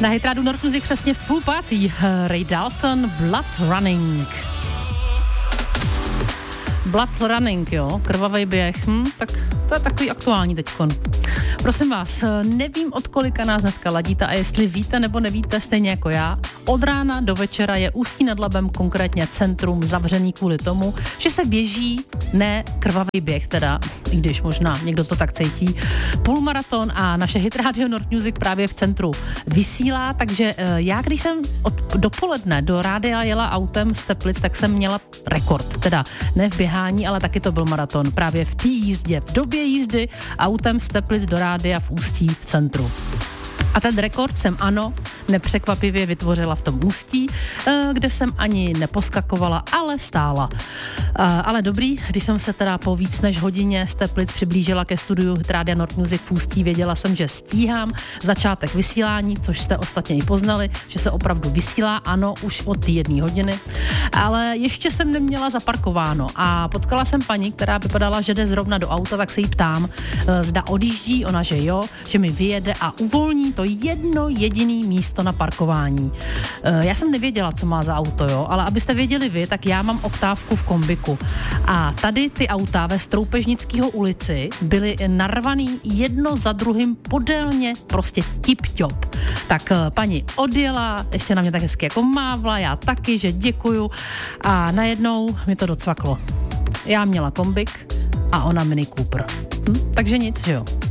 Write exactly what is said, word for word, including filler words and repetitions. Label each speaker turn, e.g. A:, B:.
A: Na Hitrádu Nord Music přesně v půl pátý. Ray Dalton, Blood Running. Blood Running, jo, krvavý běh, hm, tak to je takový aktuální teďkon. Prosím vás, nevím, od kolika nás dneska ladíte a jestli víte nebo nevíte, stejně jako já, od rána do večera je Ústí nad Labem, konkrétně centrum, zavřený kvůli tomu, že se běží, ne krvavý běh teda, i když možná někdo to tak cítí, půlmaraton a naše Hit Radio Nord Music právě v centru vysílá, takže já, když jsem od dopoledne do rádia jela autem z Teplic, tak jsem měla rekord, teda ne v běhání, ale taky to byl maraton, právě v té jízdě, v době jízdy autem z Teplic do rádia v Ústí v centru. A ten rekord jsem, ano, nepřekvapivě vytvořila v tom Ústí, kde jsem ani neposkakovala, ale stála. Ale dobrý, když jsem se teda po víc než hodině z Teplic přiblížila ke studiu Rádia Nord Music v Ústí, věděla jsem, že stíhám začátek vysílání, což jste ostatně i poznali, že se opravdu vysílá, ano, už od té jedné hodiny, ale ještě jsem neměla zaparkováno a potkala jsem paní, která vypadala, že jde zrovna do auta, tak se jí ptám, zda odjíždí, ona, že jo, že mi vyjede a uvolní to jedno jediný místo na parkování. Já jsem nevěděla, co má za auto, jo, ale abyste věděli vy, tak já mám oktávku v kombiku. A tady ty auta ve Stroupežnického ulici byly narvaný jedno za druhým podélně, prostě tip-top. Tak paní odjela, ještě na mě tak hezky jako mávla, já taky, že děkuju a najednou mi to docvaklo. Já měla kombik a ona Mini Cooper. Hm? Takže nic, že jo.